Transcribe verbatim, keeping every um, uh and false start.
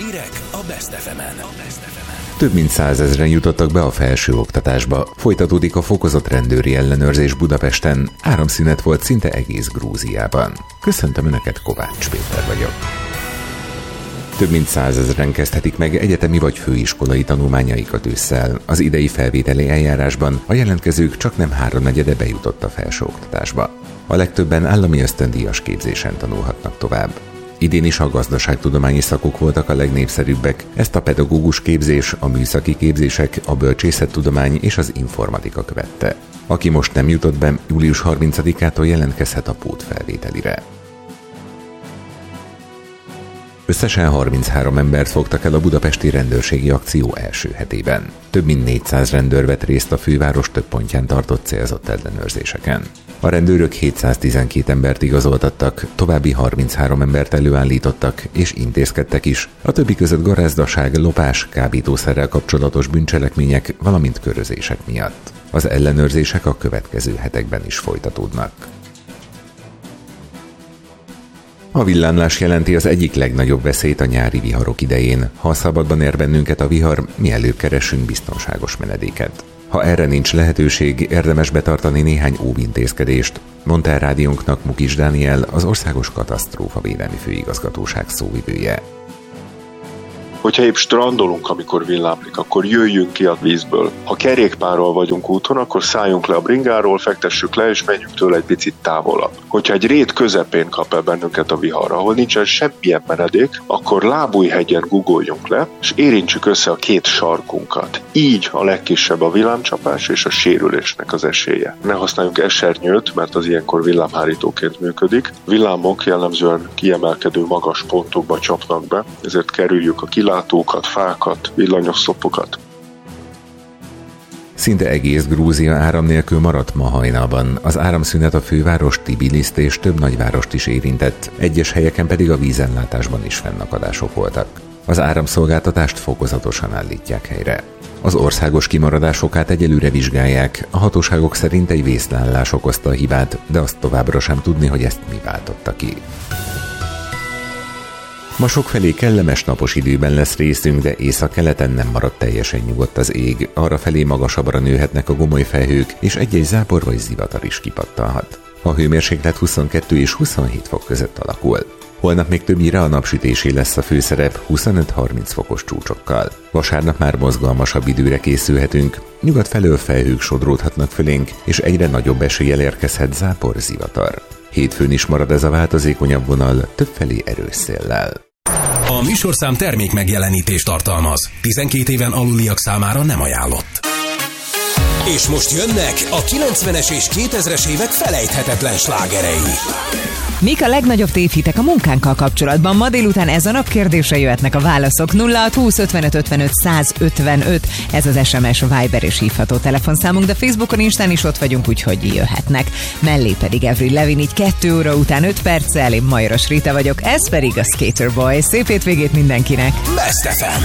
Hírek a Best ef emen. Több mint százezren jutottak be a felsőoktatásba. Folytatódik a fokozott rendőri ellenőrzés Budapesten. Áramszünet volt szinte egész Grúziában. Köszöntöm Önöket, Kovács Péter vagyok. Több mint százezren kezdhetik meg egyetemi vagy főiskolai tanulmányaikat ősszel. Az idei felvételi eljárásban a jelentkezők csaknem háromnegyede bejutott a felsőoktatásba. A legtöbben állami ösztöndíjas képzésen tanulhatnak tovább. Idén is a gazdaságtudományi szakok voltak a legnépszerűbbek, ezt a pedagógus képzés, a műszaki képzések, a bölcsészettudomány és az informatika követte. Aki most nem jutott be, július harmincadikától jelentkezhet a pótfelvételire. Összesen harminchárom embert fogtak el a budapesti rendőrségi akció első hetében. Több mint négyszáz rendőr vett részt a főváros több pontján tartott célzott ellenőrzéseken. A rendőrök hétszáztizenkét embert igazoltattak, további harminchárom embert előállítottak és intézkedtek is, a többi között garázdaság, lopás, kábítószerrel kapcsolatos bűncselekmények, valamint körözések miatt. Az ellenőrzések a következő hetekben is folytatódnak. A villámlás jelenti az egyik legnagyobb veszélyt a nyári viharok idején. Ha szabadban ér bennünket a vihar, mi előbb keresünk biztonságos menedéket. Ha erre nincs lehetőség, érdemes betartani néhány óvintézkedést, mondta el rádiónknak Mukis Dániel, az Országos Katasztrófavédelmi Főigazgatóság szóvivője. Hogyha épp strandolunk, amikor villámlik, akkor jöjjünk ki a vízből. Ha kerékpárral vagyunk úton, akkor szálljunk le a bringáról, fektessük le, és menjünk tőle egy picit távolabb. Hogyha egy rét közepén kap el bennünket a vihar, ahol nincsen semmilyen menedék, akkor Lábújhegyen guggoljunk le, és érintsük össze a két sarkunkat. Így a legkisebb a villámcsapás és a sérülésnek az esélye. Ne használjunk esernyőt, mert az ilyenkor villámhárítóként működik. Villámok jellemzően kiemelkedő magas pontokba csapnak be, ezért kerüljük a kilátókat, fákat, villanyoszlopokat. Szinte egész Grúzia áram nélkül maradt ma hajnalban. Az áramszünet a főváros, Tbiliszt és több nagyvárost is érintett, egyes helyeken pedig a vízellátásban is fennakadások voltak. Az áramszolgáltatást fokozatosan állítják helyre. Az országos kimaradásokát egyelőre vizsgálják, a hatóságok szerint egy vészleállás okozta a hibát, de azt továbbra sem tudni, hogy ezt mi váltotta ki. Ma sokfelé kellemes napos időben lesz részünk, de északkeleten nem maradt teljesen nyugodt az ég, arrafelé magasabbra nőhetnek a gomoly felhők, és egy-egy zápor vagy zivatar is kipattanhat. A hőmérséklet huszonkettő és huszonhét fok között alakul. Holnap még többnyire a napsütésé lesz a főszerep huszonöt-harminc fokos csúcsokkal. Vasárnap már mozgalmasabb időre készülhetünk, nyugat felől felhők sodródhatnak fölénk, és egyre nagyobb eséllyel érkezhet zápor, zivatar. Hétfőn is marad ez a változékonyabb vonal, többfelé erős széllel. A műsorszám termék megjelenítést tartalmaz. tizenkét éven aluliak számára nem ajánlott. És most jönnek a kilencvenes és kétezres évek felejthetetlen slágerei. Mik a legnagyobb tévhitek a munkánkkal kapcsolatban? Ma délután ez a nap kérdésre jöhetnek a válaszok. nulla hat húsz ötvenöt ötvenöt száz ötvenöt. Ez az es em es, Viber és hívható telefonszámunk, de Facebookon, Instán is ott vagyunk, úgyhogy jöhetnek. Mellé pedig Avril Lavigne így kettő óra után öt perccel, én Majoros Rita vagyok, ez pedig a Skater Boy. Szép hétvégét mindenkinek! Best ef em.